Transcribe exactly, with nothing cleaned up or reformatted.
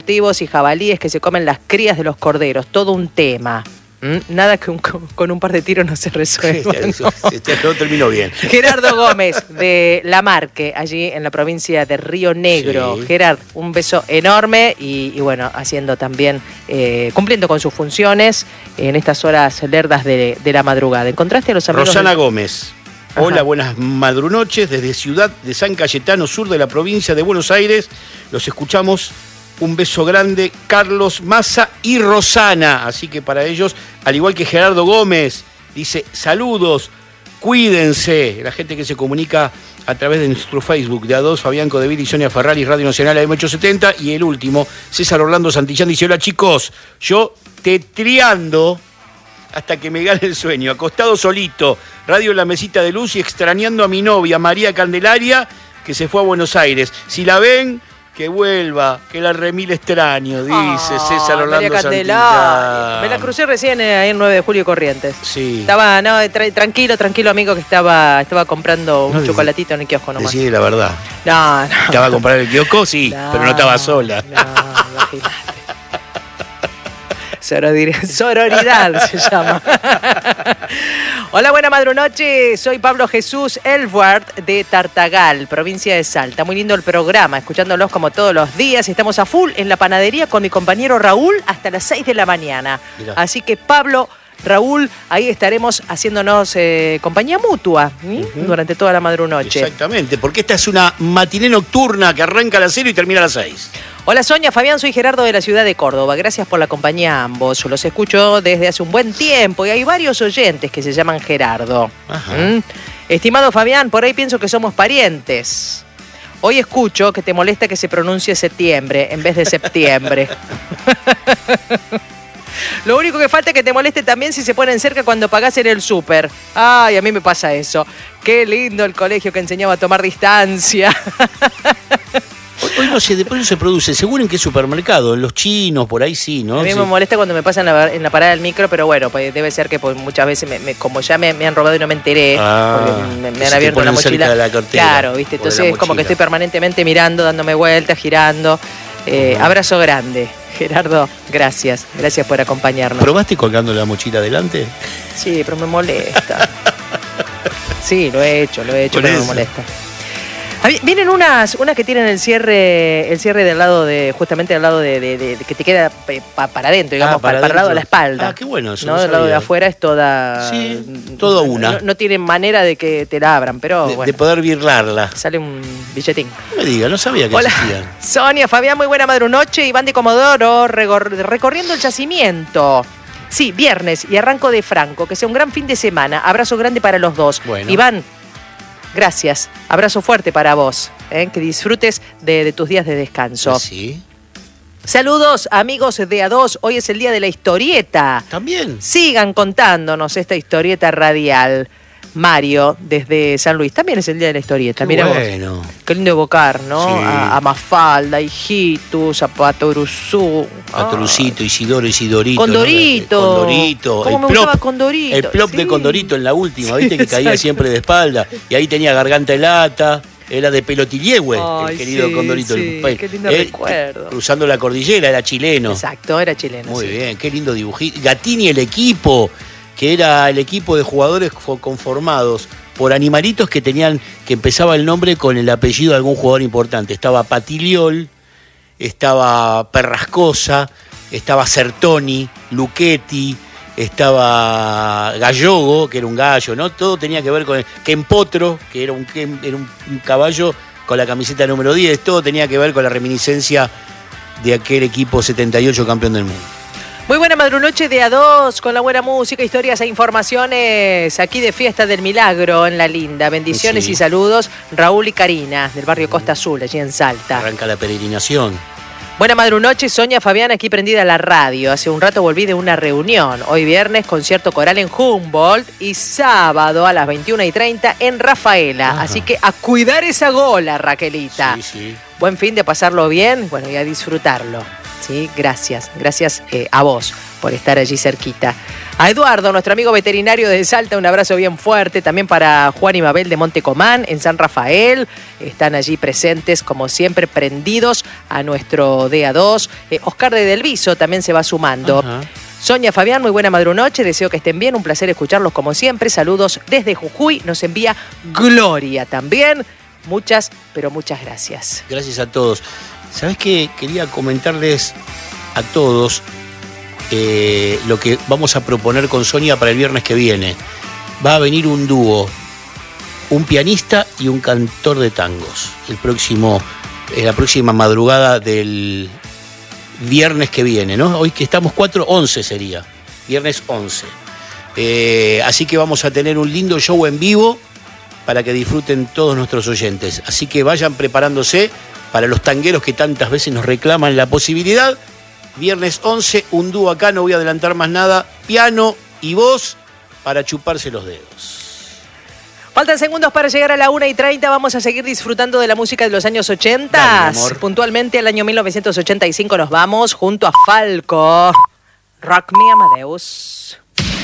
deportivos y jabalíes que se comen las crías de los corderos. Todo un tema. ¿Mm? Nada que un, con un par de tiros no se resuelva. ¿no? Todo terminó bien. Gerardo Gómez, de La Marque, allí en la provincia de Río Negro. Sí. Gerard, un beso enorme y, y bueno, haciendo también, eh, cumpliendo con sus funciones en estas horas lerdas de, de la madrugada. ¿Encontraste a los amigos? Rosana de... Gómez. Hola, Ajá. buenas madrunoches desde Ciudad de San Cayetano, sur de la provincia de Buenos Aires. Los escuchamos. Un beso grande, Carlos Massa y Rosana. Así que para ellos, al igual que Gerardo Gómez, dice saludos, cuídense. La gente que se comunica a través de nuestro Facebook de A dos, Fabián Codeville y Sonia Ferrari, Radio Nacional A M ochocientos setenta. Y el último, César Orlando Santillán, dice: hola chicos, yo tetriando hasta que me gane el sueño, acostado solito, radio en la mesita de luz y extrañando a mi novia, María Candelaria, que se fue a Buenos Aires. Si la ven, que vuelva, que la remil extraño, dice oh, César Orlando Santillán. Me la crucé recién eh, ahí en nueve de julio Corrientes. Sí. Estaba, no, tra tranquilo, tranquilo amigo, que estaba, estaba comprando un no, chocolatito en el kiosco nomás. Decí la verdad. No, no. ¿Estaba a comprar el kiosco? Sí, no, pero no estaba sola. No, imagínate. Sororidad se llama. Hola, buena madrunoche. Soy Pablo Jesús Elwart de Tartagal, provincia de Salta. Muy lindo el programa, escuchándolos como todos los días. Estamos a full en la panadería con mi compañero Raúl hasta las seis de la mañana. Mirá. Así que Pablo, Raúl, ahí estaremos haciéndonos eh, compañía mutua ¿sí? uh-huh. durante toda la madrunoche. Exactamente, porque esta es una matiné nocturna que arranca a las cero y termina a las seis. Hola Sonia, Fabián, soy Gerardo de la ciudad de Córdoba. Gracias por la compañía a ambos. Los escucho desde hace un buen tiempo y hay varios oyentes que se llaman Gerardo. ¿Mm? Estimado Fabián, por ahí pienso que somos parientes. Hoy escucho que te molesta que se pronuncie septiembre en vez de septiembre. Lo único que falta es que te moleste también si se ponen cerca cuando pagás en el súper. Ay, a mí me pasa eso. Qué lindo el colegio que enseñaba a tomar distancia. Hoy no sé, después no se produce. ¿Seguro en qué supermercado? En los chinos, por ahí sí, ¿no? A mí sí. me molesta cuando me pasan en la, en la parada del micro, pero bueno, pues debe ser que pues, muchas veces, me, me, como ya me, me han robado y no me enteré, ah, porque me, me han abierto la mochila. De la cartera, claro, ¿viste? Entonces es como que estoy permanentemente mirando, dándome vueltas, girando. Eh, uh-huh. Abrazo grande. Gerardo, gracias. Gracias por acompañarnos. ¿Probaste colgando la mochila adelante? Sí, pero me molesta. Sí, lo he hecho, lo he hecho, por pero eso. me molesta. Vienen unas, unas que tienen el cierre, el cierre del lado de, justamente del lado de, de, de, de que te queda pa, para adentro, digamos, ah, para, para, para el lado de la espalda. Ah, qué bueno eso. ¿no? No del lado de afuera es toda. Sí, toda una. No, no tienen manera de que te la abran, pero de, bueno. De poder birlarla. Sale un billetín. No me diga, no sabía que Hola, existían. Sonia, Fabián, muy buena madrunoche. Iván de Comodoro, recorriendo el yacimiento. Sí, viernes y arranco de Franco. Que sea un gran fin de semana. Abrazo grande para los dos. Bueno. Iván, gracias. Abrazo fuerte para vos. ¿eh? Que disfrutes de, de tus días de descanso. ¿Sí? Saludos, amigos de A dos. Hoy es el día de la historieta. ¿También? Sigan contándonos esta historieta radial. Mario, desde San Luis. También es el día de la historieta. Qué bueno. Vos. Qué lindo evocar, ¿no? Sí. A, a Mafalda, a Hijitus, a Patoruzú. Patorucito, Isidoro, Isidorito. Condorito. ¿no? Condorito. ¿Cómo el me plop, gustaba Condorito? El plop sí. de Condorito en la última, ¿viste? Sí, que caía siempre de espalda. Y ahí tenía garganta de lata. Era de Pelotillehue, el querido sí, Condorito. Sí, el, qué lindo él, recuerdo. Cruzando la cordillera, era chileno. Exacto, era chileno. Muy sí. bien, qué lindo dibujito. Gatini, el equipo, que era el equipo de jugadores conformados por animalitos que tenían, que empezaba el nombre con el apellido de algún jugador importante. Estaba Patiliol, estaba Perrascosa, estaba Certoni, Luchetti, estaba Gallogo, que era un gallo, ¿no? Todo tenía que ver con el Kempotro, que era un, era un, un caballo con la camiseta número diez. Todo tenía que ver con la reminiscencia de aquel equipo setenta y ocho campeón del mundo. Muy buena madrunoche de A dos, con la buena música, historias e informaciones aquí de Fiesta del Milagro en La Linda. Bendiciones sí. y saludos, Raúl y Karina, del barrio Costa Azul, allí en Salta. Arranca la peregrinación. Buena madrunoche, Sonia, Fabián, aquí prendida la radio. Hace un rato volví de una reunión. Hoy viernes, concierto coral en Humboldt y sábado a las veintiuna y treinta en Rafaela. Ajá. Así que a cuidar esa gola, Raquelita. Sí, sí. Buen fin de pasarlo bien, bueno, y a disfrutarlo. Sí, gracias, gracias eh, a vos por estar allí cerquita. A Eduardo, nuestro amigo veterinario de Salta, un abrazo bien fuerte. También para Juan y Mabel de Montecomán, en San Rafael. Están allí presentes, como siempre, prendidos a nuestro D A dos. Eh, Oscar de Delviso también se va sumando. Ajá. Sonia Fabián, muy buena madrunoche, deseo que estén bien, un placer escucharlos como siempre. Saludos desde Jujuy, nos envía Gloria también. Muchas, pero muchas gracias. Gracias a todos. ¿Sabés qué? Quería comentarles a todos eh, lo que vamos a proponer con Sonia para el viernes que viene. Va a venir un dúo, un pianista y un cantor de tangos, el próximo, eh, la próxima madrugada del viernes que viene, ¿no? Hoy que estamos cuatro, once sería, viernes once. Eh, así que vamos a tener un lindo show en vivo para que disfruten todos nuestros oyentes. Así que vayan preparándose para los tangueros que tantas veces nos reclaman la posibilidad. Viernes once, un dúo acá, no voy a adelantar más nada, piano y voz para chuparse los dedos. Faltan segundos para llegar a la una y treinta. Vamos a seguir disfrutando de la música de los años ochenta. Dale, puntualmente al año mil novecientos ochenta y cinco nos vamos junto a Falco. Rock Me Amadeus.